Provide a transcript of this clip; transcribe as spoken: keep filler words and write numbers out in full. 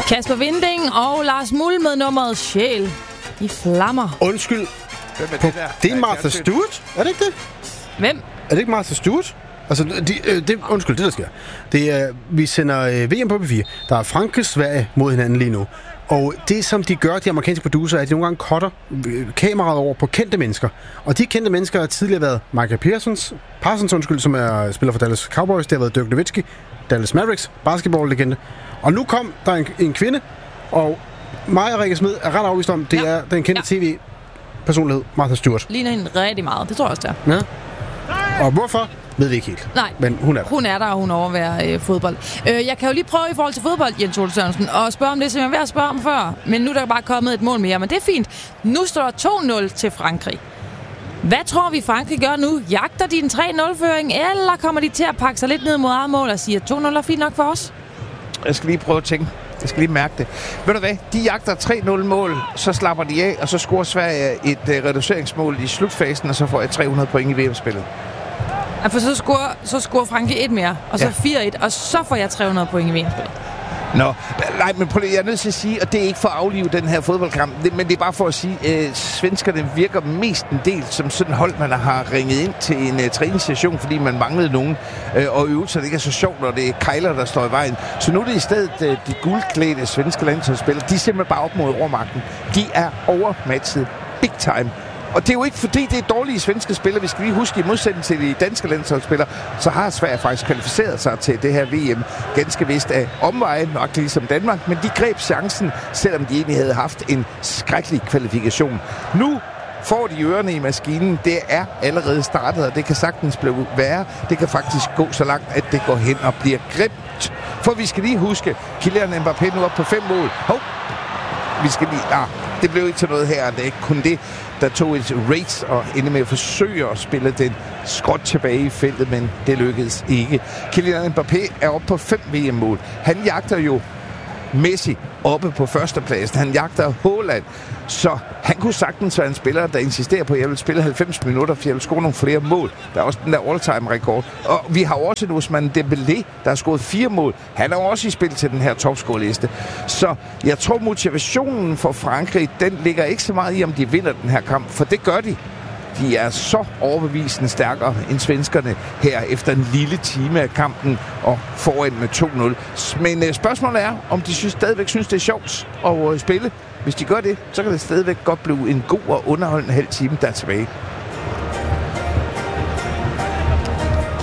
Kasper Winding og Lars Muhl med nummeret Sjæl i flammer. Undskyld. Hvem er det der? Det er Martha Stewart, er det ikke det? Hvem? Er det ikke Martha Stewart? Altså, de, øh, det, undskyld, det der sker. Det er, vi sender øh, V M på P fire. Der er Frankrig og Sverige mod hinanden lige nu. Og det, som de gør, de amerikanske producer, er, at de nogle gange cutter øh, kameraet over på kendte mennesker. Og de kendte mennesker har tidligere været Michael Parsons, Parsons, undskyld, som er spiller for Dallas Cowboys. Det har været Dirk Nowitzki, Dallas Mavericks, basketball-legende. Og nu kom der en, en kvinde, og mig og Rikke Smed er ret overbevist om, det ja. er den kendte ja. tv-personlighed, Martha Stewart. Ligner hende rigtig meget, det tror jeg også, der. Ja. Og hvorfor? Ved vi ikke helt. Nej, men hun er der. Hun er der, og hun overværer øh, fodbold. Øh, jeg kan jo lige prøve i forhold til fodbold, Jens Ole Sørensen, og spørge om det, som jeg var ved at spørge om før. Men nu er der bare kommet et mål mere, men det er fint. Nu står der to nul til Frankrig. Hvad tror vi, Frankrig gør nu? Jagter de en tre nul-føring, eller kommer de til at pakke sig lidt ned mod eget mål og sige, at to nul er fint nok for os? Jeg skal lige prøve at tænke. Jeg skal lige mærke det. Ved du hvad? De jagter tre nul-mål, så slapper de af, og så scorer Sverige et uh, reduceringsmål i slutfasen, og så får jeg tre hundrede point i V M-spillet. Ja, for så scorer, så scorer Frankrig et mere, og så ja. fire et, og så får jeg tre hundrede point i V M-spillet. Nå, nej, men jeg er nødt til at sige, og det er ikke for at aflive den her fodboldkamp, det, men det er bare for at sige, at øh, svenskerne virker mest en del som sådan hold, man har ringet ind til en uh, træningsstation, fordi man manglede nogen, øh, og øvelser, det ikke er så sjovt, når det er kejler, der står i vejen. Så nu er det i stedet øh, de guldklædte svenske landsholdsspillere, de er simpelthen bare op mod overmagten. De er overmatchet big time. Og det er jo ikke fordi, det er dårlige svenske spillere. Vi skal lige huske, i modsætning til de danske landsholdsspillere, så har Sverige faktisk kvalificeret sig til det her V M ganske vist af omvejen, nok ligesom Danmark. Men de greb chancen, selvom de egentlig havde haft en skrækkelig kvalifikation. Nu får de ørerne i maskinen. Det er allerede startet, og det kan sagtens blive værre. Det kan faktisk gå så langt, at det går hen og bliver grimt. For vi skal lige huske, Kylian Mbappé nu op på fem mål. Hov! Vi skal lige... Ah, det blev ikke til noget her. Det er ikke kun det, der tog et race og endte med at forsøge at spille den skråt tilbage i feltet, men det lykkedes ikke. Kylian Mbappé er oppe på fem V M-mål. Han jagter jo Messi oppe på førstepladsen. Han jagter Haaland. Så han kunne sagtens være en spiller, der insisterer på, at jeg vil spille halvfems minutter, for jeg vil score nogle flere mål. Der er også den der all-time-rekord. Og vi har også en Ousmane Dembélé, der har scoret fire mål. Han er også i spil til den her topscore-liste. Så jeg tror, motivationen for Frankrig, den ligger ikke så meget i, om de vinder den her kamp, for det gør de. De er så overbevisende stærkere end svenskerne her efter en lille time af kampen og foran med to nul. Men øh, spørgsmålet er, om de synes, stadigvæk synes, det er sjovt at øh, spille. Hvis de gør det, så kan det stadigvæk godt blive en god og underholdende halv time, der er tilbage.